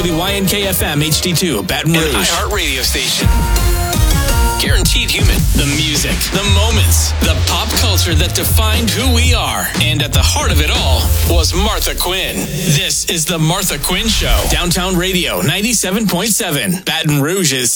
WYNK-FM HD2, Baton Rouge. An iHeart radio station. Guaranteed human. The music, the moments, the pop culture that defined who we are. And at the heart of it all was Martha Quinn. This is the Martha Quinn Show. Downtown Radio 97.7, Baton Rouge's